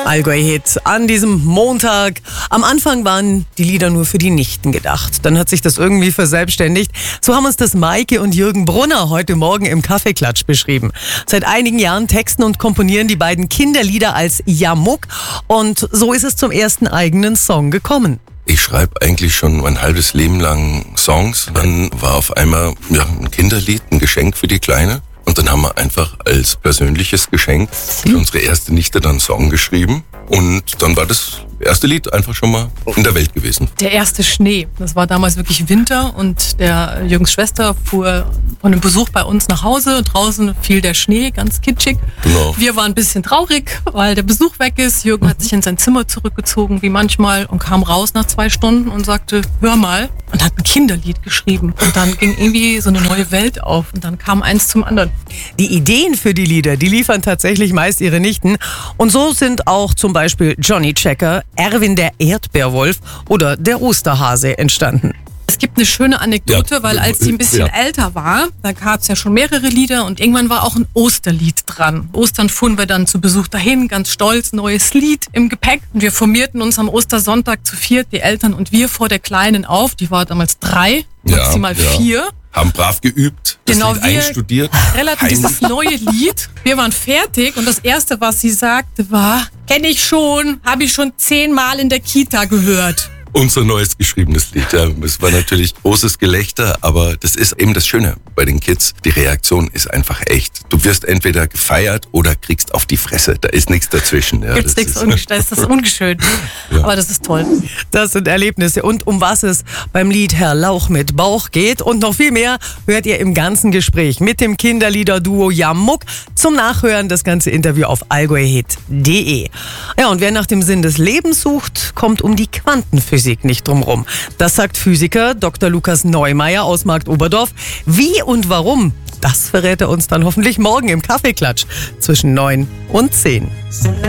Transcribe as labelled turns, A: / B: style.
A: Allgäu-Hit an diesem Montag. Am Anfang waren die Lieder nur für die Nichten gedacht. Dann hat sich das irgendwie verselbstständigt. So haben uns das Maike und Jürgen Brunner heute Morgen im Kaffeeklatsch beschrieben. Seit einigen Jahren texten und komponieren die beiden Kinderlieder als Jamuk. Und so ist es zum ersten eigenen Song gekommen.
B: Ich schreibe eigentlich schon mein halbes Leben lang Songs. Dann war auf einmal ein Kinderlied, ein Geschenk für die Kleine. Und dann haben wir einfach als persönliches Geschenk für unsere erste Nichte dann einen Song geschrieben. Und dann war das erste Lied einfach schon mal in der Welt gewesen.
C: Der erste Schnee. Das war damals wirklich Winter und der Jürgens Schwester fuhr von einem Besuch bei uns nach Hause. Draußen fiel der Schnee, ganz kitschig.
B: Genau.
C: Wir waren ein bisschen traurig, weil der Besuch weg ist. Jürgen hat sich in sein Zimmer zurückgezogen, wie manchmal, und kam raus nach 2 Stunden und sagte, hör mal, und hat ein Kinderlied geschrieben. Und dann ging irgendwie so eine neue Welt auf und dann kam eins zum anderen.
A: Die Ideen für die Lieder, die liefern tatsächlich meist ihre Nichten. Und so sind auch zum Beispiel Johnny Checker, Erwin der Erdbeerwolf oder der Osterhase entstanden.
C: Es gibt eine schöne Anekdote, weil als sie ein bisschen älter war, da gab es ja schon mehrere Lieder und irgendwann war auch ein Osterlied dran. Ostern fuhren wir dann zu Besuch dahin, ganz stolz, neues Lied im Gepäck. Und wir formierten uns am Ostersonntag zu 4, die Eltern und wir, vor der Kleinen auf. Die war damals 3, maximal 4.
B: Haben brav geübt, das Lied einstudiert.
C: Relativ dieses neue Lied. Wir waren fertig und das Erste, was sie sagte, war, kenne ich schon, habe ich schon 10-mal in der Kita gehört.
B: Unser neues geschriebenes Lied. Ja, es war natürlich großes Gelächter, aber das ist eben das Schöne bei den Kids. Die Reaktion ist einfach echt. Du wirst entweder gefeiert oder kriegst auf die Fresse. Da ist nichts dazwischen. Ja,
C: gibt's nichts, das ist ungeschönt. Ja. Aber das ist toll.
A: Das sind Erlebnisse. Und um was es beim Lied Herr Lauch mit Bauch geht und noch viel mehr, hört ihr im ganzen Gespräch mit dem Kinderlieder-Duo Jamuk. Zum Nachhören das ganze Interview auf allgäuhit.de. Ja, und wer nach dem Sinn des Lebens sucht, kommt um die Quantenphysik nicht drumrum. Das sagt Physiker Dr. Lukas Neumeier aus Marktoberdorf. Wie und warum, das verrät er uns dann hoffentlich morgen im Kaffeeklatsch zwischen 9 und 10.